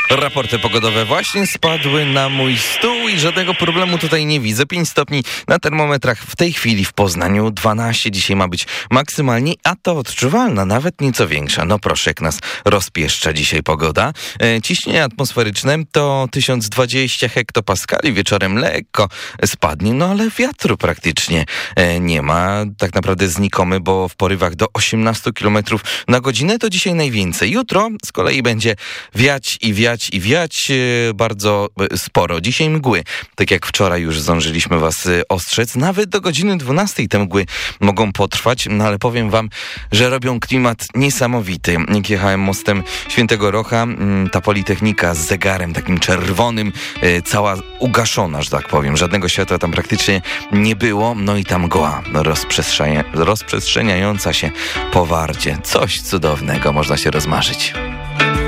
Raporty pogodowe właśnie spadły na mój stół i żadnego problemu tutaj nie widzę. 5 stopni na termometrach w tej chwili w Poznaniu, 12 dzisiaj ma być maksymalnie, a to odczuwalna, nawet nieco większa. No proszę, jak nas rozpieszcza dzisiaj pogoda. Ciśnienie atmosferyczne to 1020 hektopaskali, wieczorem lekko spadnie, no ale wiatru praktycznie nie ma. Tak naprawdę znikomy, bo w porywach do 18 km na godzinę to dzisiaj najwięcej. Jutro z kolei będzie wiać bardzo sporo. Dzisiaj mgły, tak jak wczoraj już zdążyliśmy was ostrzec, nawet do godziny 12 te mgły mogą potrwać, no ale powiem wam, że robią klimat niesamowity. Jak jechałem mostem Świętego Rocha, ta Politechnika z zegarem takim czerwonym, cała ugaszona, że tak powiem. Żadnego światła tam praktycznie nie było, no i ta mgła rozprzestrzeniająca się po Wardzie. Coś cudownego, można się rozmarzyć.